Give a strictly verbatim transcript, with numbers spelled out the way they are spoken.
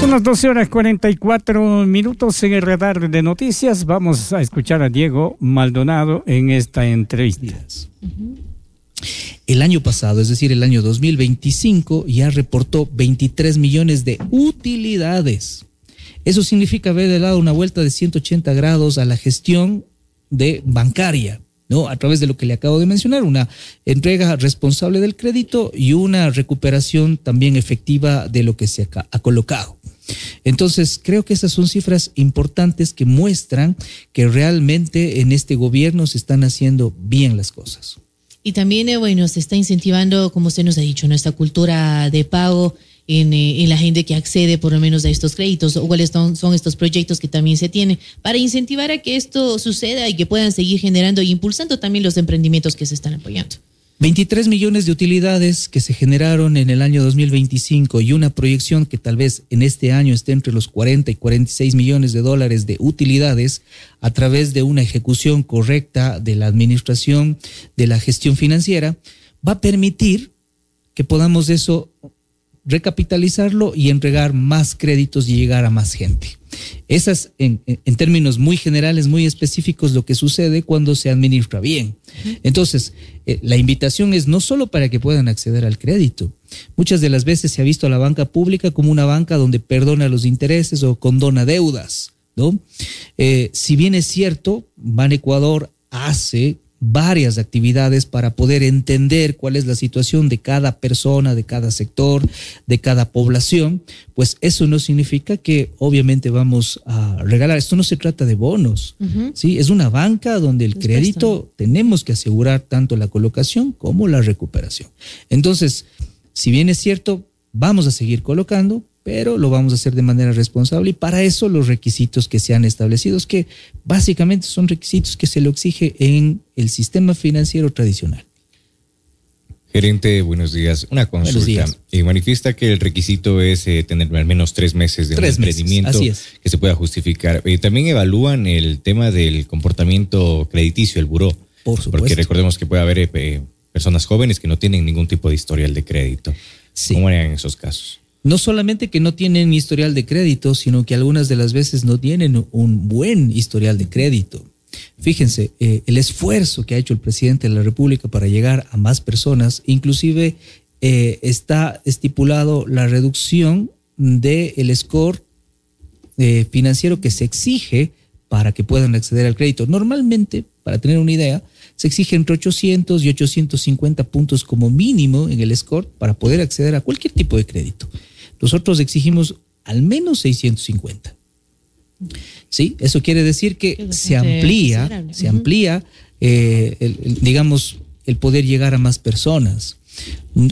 Son las doce horas cuarenta y cuatro minutos en el radar de noticias. Vamos a escuchar a Diego Maldonado en esta entrevista. El año pasado, es decir, el año dos mil veinticinco, ya reportó veintitrés millones de utilidades. Eso significa haber dado una vuelta de ciento ochenta grados a la gestión de bancaria, ¿no? A través de lo que le acabo de mencionar, una entrega responsable del crédito y una recuperación también efectiva de lo que se ha, ha colocado. Entonces, creo que esas son cifras importantes que muestran que realmente en este gobierno se están haciendo bien las cosas. Y también, eh, bueno, se está incentivando, como usted nos ha dicho, nuestra cultura de pago en, eh, en la gente que accede por lo menos a estos créditos, o cuáles son, son estos proyectos que también se tienen para incentivar a que esto suceda y que puedan seguir generando e impulsando también los emprendimientos que se están apoyando. veintitrés millones de utilidades que se generaron en el año dos mil veinticinco y una proyección que tal vez en este año esté entre los cuarenta y cuarenta y seis millones de dólares de utilidades a través de una ejecución correcta de la administración, de la gestión financiera, va a permitir que podamos eso recapitalizarlo y entregar más créditos y llegar a más gente. Esas, en, en términos muy generales, muy específicos, lo que sucede cuando se administra bien. Entonces, eh, la invitación es no solo para que puedan acceder al crédito. Muchas de las veces se ha visto a la banca pública como una banca donde perdona los intereses o condona deudas, ¿no? Eh, si bien es cierto, Ban Ecuador hace varias actividades para poder entender cuál es la situación de cada persona, de cada sector, de cada población, pues eso no significa que obviamente vamos a regalar. Esto no se trata de bonos, uh-huh. ¿sí? Es una banca donde el crédito tenemos que asegurar tanto la colocación como la recuperación. Entonces, si bien es cierto, vamos a seguir colocando, pero lo vamos a hacer de manera responsable y para eso los requisitos que se han establecido, que básicamente son requisitos que se lo exige en el sistema financiero tradicional. Gerente, buenos días. Una consulta. Eh, manifiesta que el requisito es eh, tener al menos tres meses de tres un emprendimiento meses, que se pueda justificar. Eh, también evalúan el tema del comportamiento crediticio, el buró. Por supuesto. Porque recordemos que puede haber eh, personas jóvenes que no tienen ningún tipo de historial de crédito. Sí. ¿Cómo harían en esos casos? No solamente que no tienen historial de crédito, sino que algunas de las veces no tienen un buen historial de crédito. Fíjense, eh, el esfuerzo que ha hecho el presidente de la República para llegar a más personas, inclusive eh, está estipulado la reducción del score eh, financiero que se exige para que puedan acceder al crédito. Normalmente, para tener una idea, se exige entre ochocientos y ochocientos cincuenta puntos como mínimo en el score para poder acceder a cualquier tipo de crédito. Nosotros exigimos al menos seiscientos cincuenta. ¿Sí? Eso quiere decir que se amplía, se amplía, eh, el, el, digamos, el poder llegar a más personas.